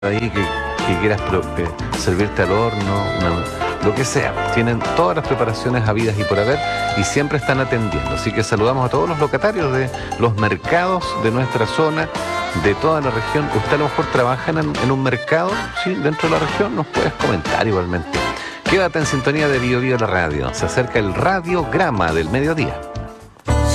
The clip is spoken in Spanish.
ahí que quieras servirte al horno, lo que sea. Tienen todas las preparaciones habidas y por haber y siempre están atendiendo. Así que saludamos a todos los locatarios de los mercados de nuestra zona, de toda la región. Usted a lo mejor trabaja en un mercado, ¿sí? Dentro de la región, nos puedes comentar igualmente. Quédate en sintonía de Bio Bio la radio. Se acerca el radiograma del mediodía.